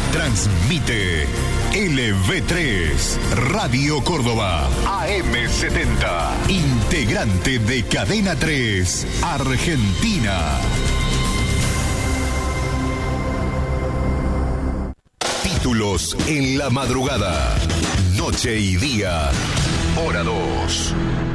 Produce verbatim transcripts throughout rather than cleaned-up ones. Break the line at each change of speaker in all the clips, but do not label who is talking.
Transmite L V tres, Radio Córdoba, A M setenta, integrante de Cadena tres, Argentina. Títulos en la madrugada, noche y día, hora dos.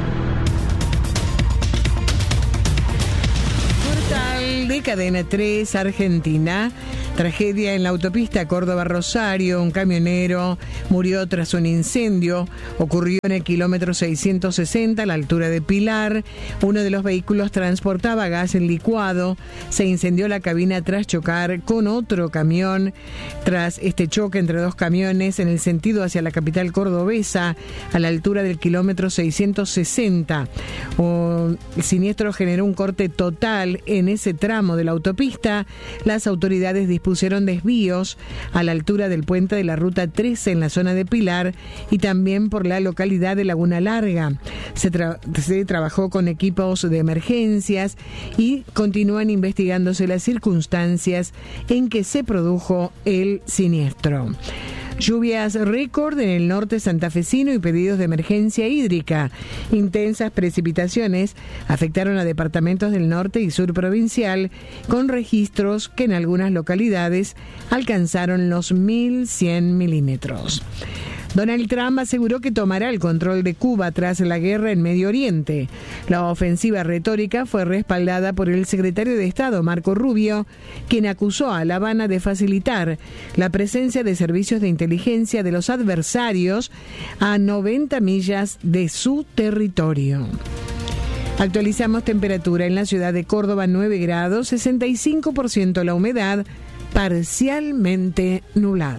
Portal de Cadena tres, Argentina. Tragedia en la autopista Córdoba-Rosario. Un camionero murió tras un incendio. Ocurrió en el kilómetro seiscientos sesenta, a la altura de Pilar. Uno de los vehículos transportaba gas en licuado. Se incendió la cabina tras chocar con otro camión. Tras este choque entre dos camiones en el sentido hacia la capital cordobesa, a la altura del kilómetro seiscientos sesenta. El siniestro generó un corte total en ese tramo de la autopista. Las autoridades dispusieron desvíos a la altura del puente de la Ruta trece en la zona de Pilar y también por la localidad de Laguna Larga. Se, tra- se trabajó con equipos de emergencias y continúan investigándose las circunstancias en que se produjo el siniestro. Lluvias récord en el norte santafesino y pedidos de emergencia hídrica. Intensas precipitaciones afectaron a departamentos del norte y sur provincial, con registros que en algunas localidades alcanzaron los mil cien milímetros. Donald Trump aseguró que tomará el control de Cuba tras la guerra en Medio Oriente. La ofensiva retórica fue respaldada por el secretario de Estado, Marco Rubio, quien acusó a La Habana de facilitar la presencia de servicios de inteligencia de los adversarios a noventa millas de su territorio. Actualizamos temperatura en la ciudad de Córdoba, nueve grados, sesenta y cinco por ciento la humedad, parcialmente nublado.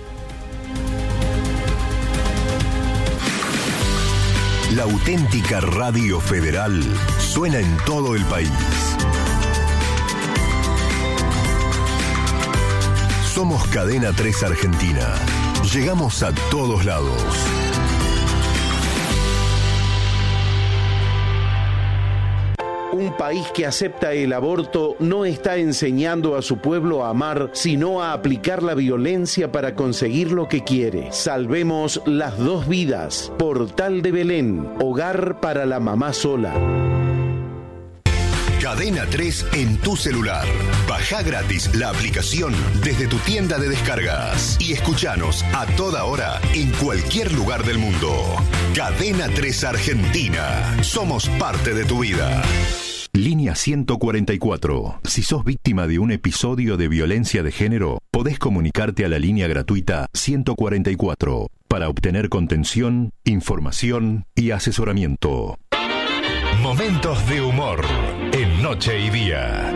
La auténtica Radio Federal suena en todo el país. Somos Cadena tres Argentina. Llegamos a todos lados.
Un país que acepta el aborto no está enseñando a su pueblo a amar, sino a aplicar la violencia para conseguir lo que quiere. Salvemos las dos vidas. Portal de Belén, hogar para la mamá sola.
Cadena tres en tu celular. Baja gratis la aplicación desde tu tienda de descargas y escuchanos a toda hora en cualquier lugar del mundo. Cadena tres Argentina. Somos parte de tu vida. Línea ciento cuarenta y cuatro. Si sos víctima de un episodio de violencia de género, podés comunicarte a la línea gratuita ciento cuarenta y cuatro para obtener contención, información y asesoramiento. Momentos de humor en Noche y Día.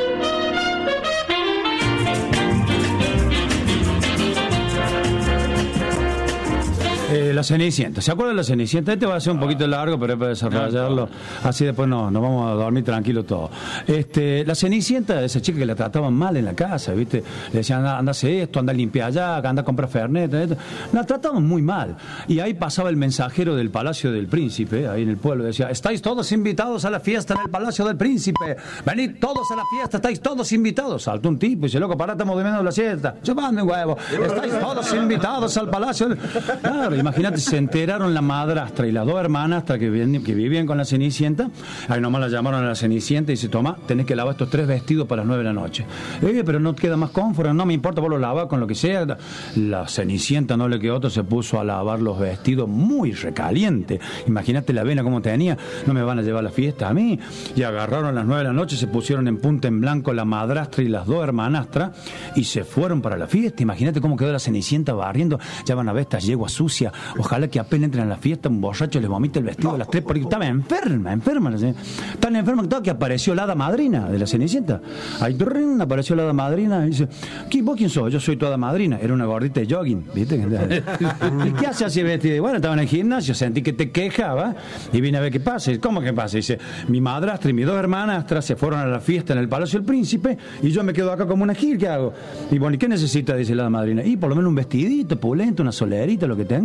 Eh, la Cenicienta, ¿se acuerdan de la Cenicienta? Este va a ser un poquito largo, pero es para desarrollarlo. Así después no, nos vamos a dormir tranquilos todos. Este, la Cenicienta, esa chica que la trataban mal en la casa, ¿viste? Le decían, anda, anda a hacer esto, anda a limpiar allá, anda a comprar Fernet, esto. La trataban muy mal. Y ahí pasaba el mensajero del Palacio del Príncipe, ahí en el pueblo, decía, estáis todos invitados a la fiesta en el Palacio del Príncipe. Venid todos a la fiesta, estáis todos invitados. Saltó un tipo y dice, loco, pará, estamos durmiendo la siesta. Chupando un huevo. Estáis todos invitados al Palacio del... Claro, imagínate, se enteraron la madrastra y las dos hermanastras que, que vivían con la Cenicienta. Ahí nomás la llamaron a la Cenicienta y dice, toma, tenés que lavar estos tres vestidos para las nueve de la noche. Eh, pero no queda más confort, no me importa, vos lo lavás con lo que sea. La Cenicienta no le quedó otro, se puso a lavar los vestidos muy recaliente. Imagínate la vena como tenía, no me van a llevar a la fiesta a mí. Y agarraron a las nueve de la noche, se pusieron en punta en blanco la madrastra y las dos hermanastras y se fueron para la fiesta. Imagínate cómo quedó la Cenicienta barriendo, ya van a ver estas yeguas sucias. Ojalá que apenas entren a la fiesta un borracho les vomite el vestido de las tres, porque estaba enferma, enferma. Tan enferma que todo que apareció la hada madrina de la Cenicienta. Ahí apareció la hada madrina y dice, ¿vos quién sos? Yo soy tu hada madrina. Era una gordita de jogging, ¿viste? ¿Y qué hace así vestida? Bueno, estaba en el gimnasio, sentí que te quejaba y vine a ver qué pasa. ¿Cómo que pasa? Dice, mi madrastra y mis dos hermanastras se fueron a la fiesta en el Palacio del Príncipe y yo me quedo acá como una gil, ¿qué hago? Y bueno, ¿y qué necesita? Dice la hada madrina. Y por lo menos un vestidito, pulento, una solerita, lo que tenga. Ay, no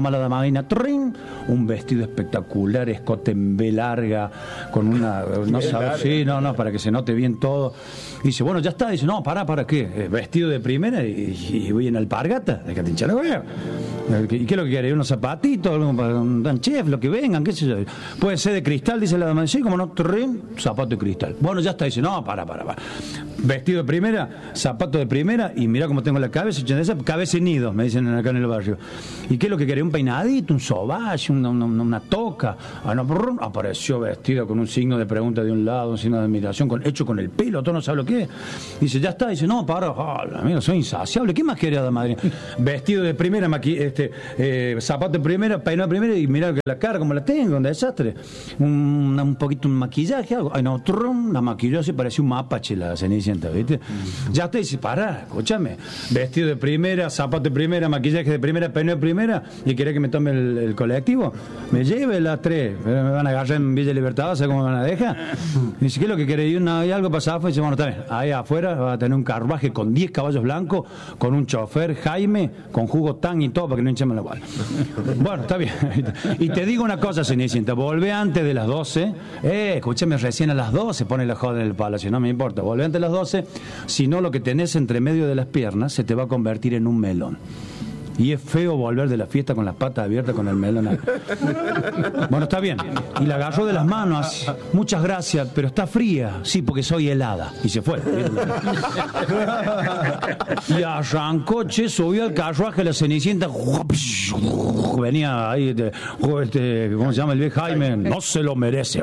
asoma la damadina, ¡trin! Un vestido espectacular, escote en B larga, con una, no sabes, sí, no, no, para que se note bien todo. Y dice, bueno, ya está. Dice, no, para, ¿para qué? Eh, vestido de primera y, y voy en alpargata, de catinchar la hueá. ¿Y qué es lo que quiere? ¿Unos zapatitos? ¿Algo para un chef? Lo que vengan, qué sé yo. Puede ser de cristal, dice la dama. Sí, como no, ¡trin! Zapato de cristal. Bueno, ya está. Dice, no, para, para, para. Vestido de primera, zapato de primera, y mira cómo tengo la cabeza, cabeza y nidos, me dicen acá en el barrio. ¿Y qué es lo que quería? Un peinadito, un sobache, una, una, una toca. Ah, no, brr, apareció vestido con un signo de pregunta de un lado, un signo de admiración, con, hecho con el pelo, todo no sabe lo que es. Dice, ya está. Dice, no, para, oh, amigo, soy insaciable. ¿Qué más quería de Madrid? Vestido de primera, maqui este, eh, zapato de primera, peinado de primera, y mira la cara como la tengo, un desastre. Un, un poquito un maquillaje, algo. Ay, no, trum, la maquilló así, parecía un mapache la cenicienta, ¿viste? Mm. Ya está. Dice, pará, escúchame. Vestido de primera, zapato de primera, maquillaje de primera, peinado de primera, y quiere que me tome el, el colectivo. Me lleve las tres. Me van a agarrar en Villa Libertad, ¿sabes cómo me van a dejar? Dice, ¿qué es lo que quiere? Y, una, y algo pasaba, y dice, bueno, está bien. Ahí afuera va a tener un carruaje con diez caballos blancos, con un chofer, Jaime, con jugo tan y todo, para que no hinchemos la bola. Bueno, está bien. Y te digo una cosa, Cenicienta, volvé antes de las doce. Eh, escúchame, recién a las doce pone la joda en el palacio, no me importa. Volvé antes de las doce, si no lo que tenés entre medio de las piernas se te va a convertir en un melón. Y es feo volver de la fiesta con las patas abiertas con el melón. Bueno, está bien. Y la agarró de las manos. Muchas gracias, pero está fría. Sí, porque soy helada. Y se fue. Y arrancó, che, subió al carruaje la Cenicienta. Venía ahí, de, este, ¿cómo se llama el viejo Jaime? No se lo merece.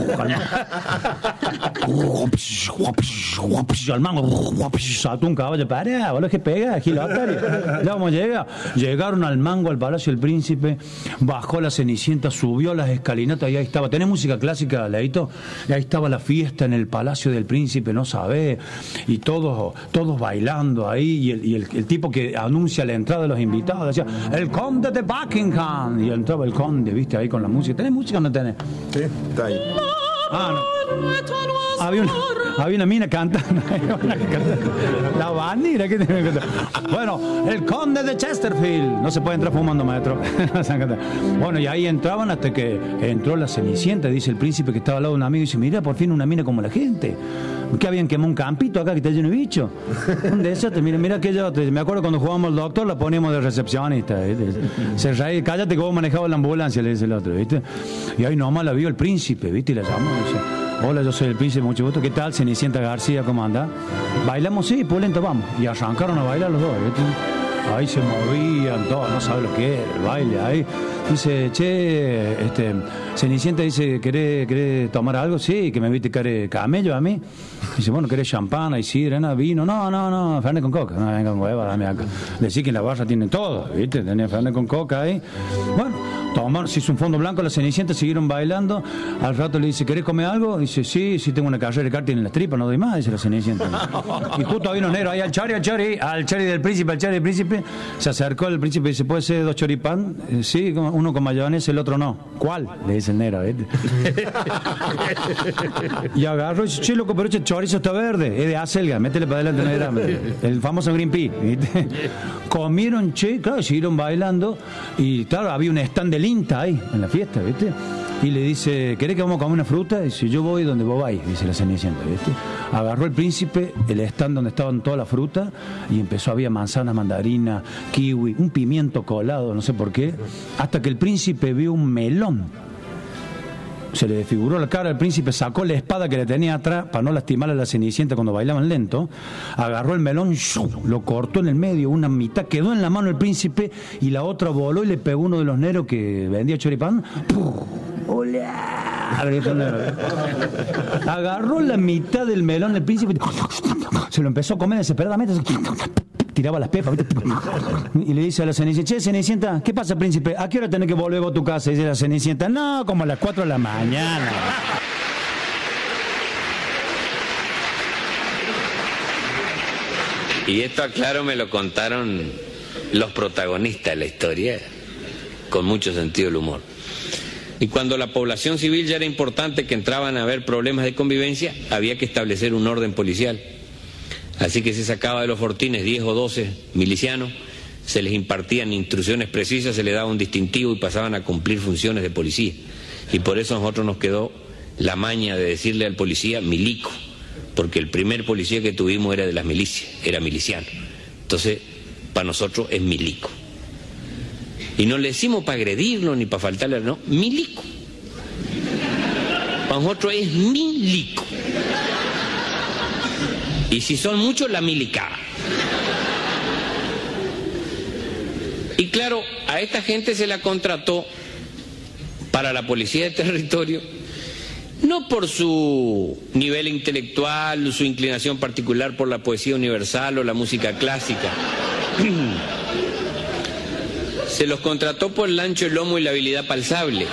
Al mango, saltó un caballo. Pará, boludo, que pega, gilatario. Ya vamos a llegar. Llegaron al mango, al Palacio del Príncipe, bajó la Cenicienta, subió las escalinatas y ahí estaba. ¿Tenés música clásica, Leito? Y ahí estaba la fiesta en el Palacio del Príncipe, no sabés, y todos, todos bailando ahí, y, el, y el, el tipo que anuncia la entrada de los invitados decía, el conde de Buckingham, y entraba el conde, viste, ahí con la música. ¿Tenés música o no tenés?
Sí, está ahí.
Ah, no. Había una, había una mina cantando. La bandera que tiene que cantar. Bueno, el conde de Chesterfield. No se puede entrar fumando, maestro. Bueno, y ahí entraban hasta que entró la Cenicienta. Dice el príncipe que estaba al lado de un amigo y dice, mira, por fin una mina como la gente. Que habían quemado un campito acá que está lleno de bicho. Un desastre. Mira, mira que yo, me acuerdo cuando jugábamos al doctor, la poníamos de recepcionista. ¿Viste? Se reía, cállate que vos manejabas la ambulancia, le dice el otro, ¿viste? Y ahí nomás la vio el príncipe, ¿viste? Y la llamó y dice, hola, yo soy el príncipe, mucho gusto. ¿Qué tal, Cenicienta García? ¿Cómo anda? Bailamos, sí, pulento, vamos. Y arrancaron a bailar los dos, ¿viste? Ahí se movían todos, no sabe lo que era, el baile ahí. Dice, che, este, Cenicienta dice, ¿querés, ¿querés tomar algo? Sí, que me viste care camello a mí. Dice, bueno, ¿querés champán, y sidra, vino? No, no, no, Fernet con coca. No, venga con hueva, dame acá. Decí que en la barra tienen todo, ¿viste? Tenía Fernet con coca ahí. Bueno, tomaron, se hizo un fondo blanco, la Cenicienta siguieron bailando. Al rato le dice, ¿querés comer algo? Dice, sí, sí tengo una carrera de karting en las tripas, no doy más, dice la Cenicienta. Y justo había unos negros ahí al chori, al chori, al chori del príncipe, al chori del príncipe. Se acercó el príncipe y dice, ¿puede ser dos choripán? Eh, sí, uno con mayonesa, el otro no. ¿Cuál? Le dice el negro, ¿viste? Y agarró y dice, che, loco, pero este chorizo está verde, es de acelga, métele para adelante, no hay drama. El famoso Green Pea, ¿viste? Comieron, che, claro, siguieron bailando. Y claro, había un stand del INTA ahí, en la fiesta, ¿viste? Y le dice, ¿querés que vamos a comer una fruta? Dice, yo voy donde vos vais, dice la Cenicienta, ¿viste? Agarró el príncipe el stand donde estaban todas las frutas y empezó, había manzanas, mandarina, kiwi, un pimiento colado, no sé por qué, hasta que el príncipe vio un melón. Se le desfiguró la cara al príncipe, sacó la espada que le tenía atrás para no lastimar a la Cenicienta cuando bailaban lento, agarró el melón, lo cortó en el medio, una mitad quedó en la mano del príncipe y la otra voló y le pegó uno de los negros que vendía choripán. ¡Hola! Agarró la mitad del melón del príncipe, se lo empezó a comer desesperadamente, tiraba las pepas, ¿viste? Y le dice a la Cenicienta, che, Cenicienta, ¿qué pasa, príncipe? ¿A qué hora tenés que volver a tu casa? Y dice la Cenicienta, no, como a las cuatro de la mañana.
Y esto, aclaro, me lo contaron los protagonistas de la historia, con mucho sentido del humor. Y cuando la población civil ya era importante, que entraban a haber problemas de convivencia, había que establecer un orden policial. Así que se sacaba de los fortines diez o doce milicianos, se les impartían instrucciones precisas, se les daba un distintivo y pasaban a cumplir funciones de policía. Y por eso a nosotros nos quedó la maña de decirle al policía milico, porque el primer policía que tuvimos era de las milicias, era miliciano. Entonces, para nosotros es milico. Y no le decimos para agredirlo ni para faltarle, no, milico. Para nosotros es milico. Y si son muchos, la milicada. Y claro, a esta gente se la contrató para la policía de territorio, no por su nivel intelectual, su inclinación particular por la poesía universal o la música clásica. Se los contrató por el ancho, el lomo y la habilidad palpable.